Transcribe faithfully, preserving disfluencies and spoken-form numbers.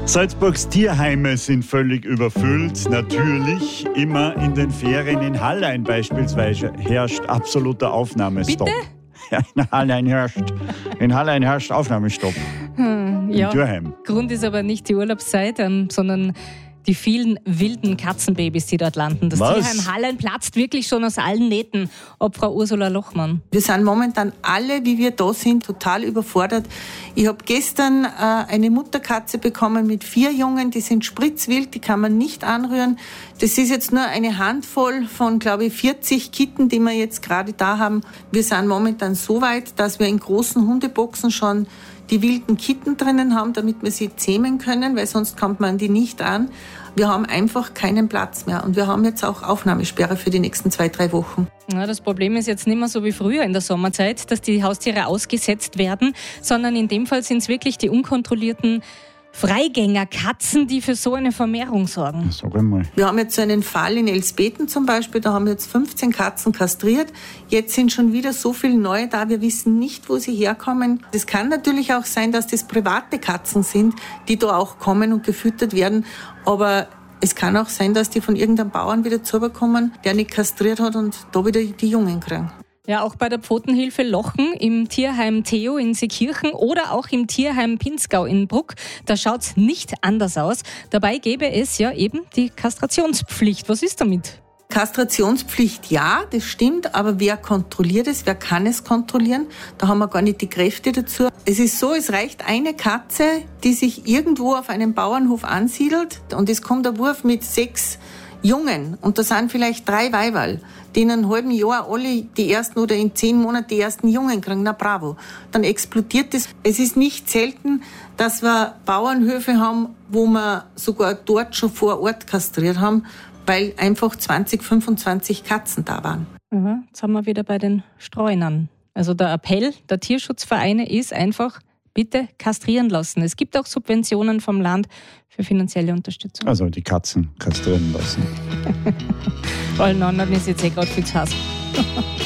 Salzburgs Tierheime sind völlig überfüllt. Natürlich, immer in den Ferien in Hallein beispielsweise herrscht absoluter Aufnahmestopp. Bitte? Ja, in Hallein herrscht, in Hallein herrscht Aufnahmestopp. Hm, ja. Im Tierheim. Grund ist aber nicht die Urlaubszeit, ähm, sondern die vielen wilden Katzenbabys, die dort landen. Das Was? Tierheim Hallein platzt wirklich schon aus allen Nähten, ob Frau Ursula Lochmann. Wir sind momentan alle, wie wir da sind, total überfordert. Ich habe gestern äh, eine Mutterkatze bekommen mit vier Jungen, die sind spritzwild, die kann man nicht anrühren. Das ist jetzt nur eine Handvoll von, glaube ich, vierzig Kitten, die wir jetzt gerade da haben. Wir sind momentan so weit, dass wir in großen Hundeboxen schon die wilden Kitten drinnen haben, damit wir sie zähmen können, weil sonst kommt man die nicht an. Wir haben einfach keinen Platz mehr und wir haben jetzt auch Aufnahmesperre für die nächsten zwei, drei Wochen. Ja, das Problem ist jetzt nicht mehr so wie früher in der Sommerzeit, dass die Haustiere ausgesetzt werden, sondern in dem Fall sind es wirklich die unkontrollierten Freigängerkatzen, die für so eine Vermehrung sorgen. Sag einmal. Wir haben jetzt so einen Fall in Elsbeten zum Beispiel, da haben wir jetzt fünfzehn Katzen kastriert. Jetzt sind schon wieder so viele neue da, wir wissen nicht, wo sie herkommen. Es kann natürlich auch sein, dass das private Katzen sind, die da auch kommen und gefüttert werden, aber es kann auch sein, dass die von irgendeinem Bauern wieder zurückkommen, der nicht kastriert hat und da wieder die Jungen kriegen. Ja, auch bei der Pfotenhilfe Lochen, im Tierheim Theo in Seekirchen oder auch im Tierheim Pinzgau in Bruck, da schaut's nicht anders aus. Dabei gäbe es ja eben die Kastrationspflicht. Was ist damit? Kastrationspflicht, ja, das stimmt, aber wer kontrolliert es, wer kann es kontrollieren? Da haben wir gar nicht die Kräfte dazu. Es ist so, es reicht eine Katze, die sich irgendwo auf einem Bauernhof ansiedelt und es kommt ein Wurf mit sechs Jungen und da sind vielleicht drei Weiberl, die in einem halben Jahr alle die ersten oder in zehn Monaten die ersten Jungen kriegen, na bravo. Dann explodiert das. Es ist nicht selten, dass wir Bauernhöfe haben, wo wir sogar dort schon vor Ort kastriert haben, weil einfach zwanzig, fünfundzwanzig Katzen da waren. Mhm, jetzt haben wir wieder bei den Streunern. Also der Appell der Tierschutzvereine ist einfach, bitte kastrieren lassen. Es gibt auch Subventionen vom Land für finanzielle Unterstützung. Also die Katzen kastrieren lassen. Allen anderen ist jetzt eh gerade viel zu heiß.